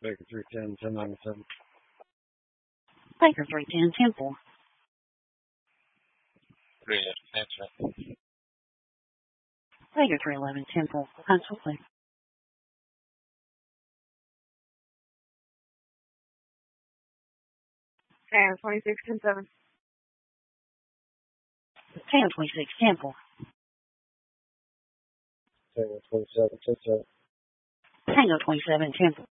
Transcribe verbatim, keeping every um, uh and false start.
Baker three ten, ten ninety-seven. Baker three ten, ten four. three eleven, Baker three eleven, ten four. Huntsville, please. Tango twenty-six, ten seven. Tango twenty-six, ten four. Tango twenty-seven, ten seven. Tango twenty-seven, ten four.